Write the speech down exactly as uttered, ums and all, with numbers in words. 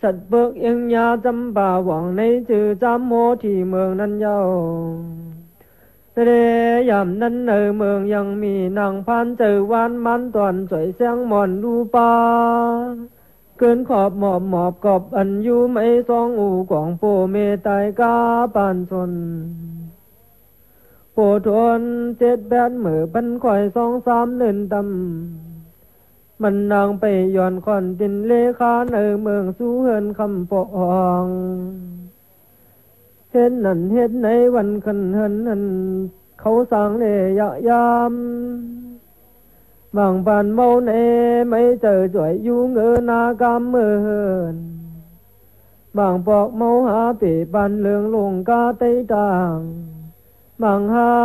สัตว์เบิกเอียงยาจำป่าหวังในจือจำโมที่เมืองนั้นเย้าแต่ยามนั้นในเมืองยังมีนางพันเจอวานมันตอนสวยเสียงหมอนดูปาเกินขอบหมอบหมอบกอบอันอยู่ไม่สองอูกองโปเมตายกาปานชนโปทวนเจ็ดแปดมือปันข่อยสองสามเนินตำมันนางไปย้อนคอนตินเลขาในเมืองสู้เฮินคำปองเฮ็ดนั่นเฮ็ดในวันคันเฮินนั่นเขาสร้างเลยะยามบางปานเมาในไม่เจอจ่วยอยู่เงินนากามเมินบางปอกเมาหาปีปันเลืองลงกาไตต่างบางหา